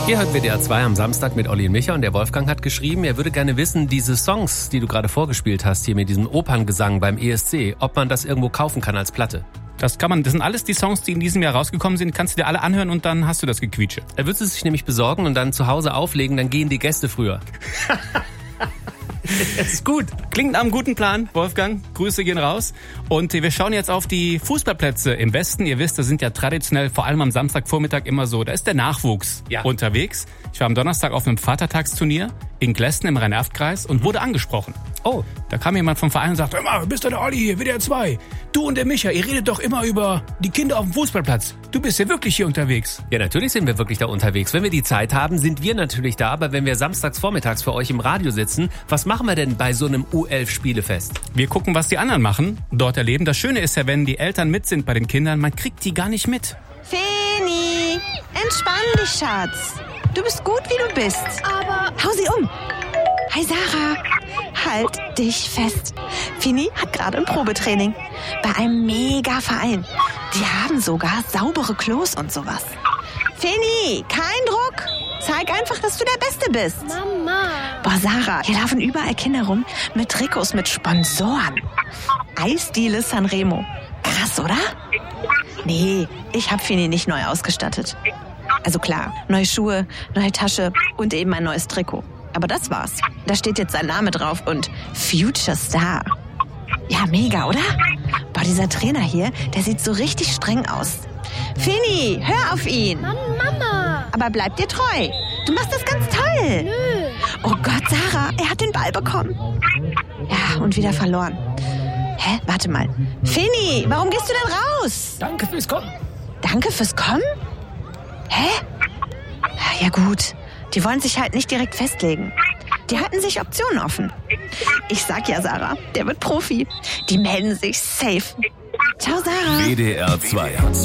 Ihr hört WDR 2 am Samstag mit Olli und Micha und der Wolfgang hat geschrieben, er würde gerne wissen, diese Songs, die du gerade vorgespielt hast, hier mit diesem Operngesang beim ESC, ob man das irgendwo kaufen kann als Platte. Das kann man, das sind alles die Songs, die in diesem Jahr rausgekommen sind, kannst du dir alle anhören und dann hast du das Gequietsche. Er würde es sich nämlich besorgen und dann zu Hause auflegen, dann gehen die Gäste früher. Das ist gut. Klingt nach einem guten Plan, Wolfgang. Grüße gehen raus. Und wir schauen jetzt auf die Fußballplätze im Westen. Ihr wisst, das sind ja traditionell, vor allem am Samstagvormittag immer so, da ist der Nachwuchs unterwegs. Ich war am Donnerstag auf einem Vatertagsturnier in Glesten im Rhein-Erft-Kreis und wurde angesprochen. Oh. Da kam jemand vom Verein und sagte, immer, bist du der Olli hier, WDR 2? Du und der Micha, ihr redet doch immer über die Kinder auf dem Fußballplatz. Du bist ja wirklich hier unterwegs. Ja, natürlich sind wir wirklich da unterwegs. Wenn wir die Zeit haben, sind wir natürlich da. Aber wenn wir samstags vormittags für euch im Radio sitzen, was machen wir denn bei so einem U11-Spielefest? Wir gucken, was die anderen machen, dort erleben. Das Schöne ist ja, wenn die Eltern mit sind bei den Kindern, man kriegt die gar nicht mit. Feni, entspann dich, Schatz. Du bist gut, wie du bist. Aber... Hau sie um. Hi, Sarah. Halt dich fest. Fini hat gerade ein Probetraining. Bei einem Mega-Verein. Die haben sogar saubere Klos und sowas. Fini, kein Druck. Zeig einfach, dass du der Beste bist. Mama. Boah, Sarah, hier laufen überall Kinder rum mit Trikots mit Sponsoren. Eisdiele Sanremo. Krass, oder? Nee, ich hab Fini nicht neu ausgestattet. Also klar, neue Schuhe, neue Tasche und eben ein neues Trikot. Aber das war's. Da steht jetzt sein Name drauf und Future Star. Ja, mega, oder? Boah, dieser Trainer hier, der sieht so richtig streng aus. Fini, hör auf ihn. Mama. Aber bleib dir treu. Du machst das ganz toll. Nö. Oh Gott, Sarah, er hat den Ball bekommen. Ja, und wieder verloren. Hä? Warte mal. Fini, warum gehst du denn raus? Danke fürs Kommen. Danke fürs Kommen? Hä? Ja gut, die wollen sich halt nicht direkt festlegen. Die halten sich Optionen offen. Ich sag ja, Sarah, der wird Profi. Die melden sich safe. Ciao, Sarah. WDR 2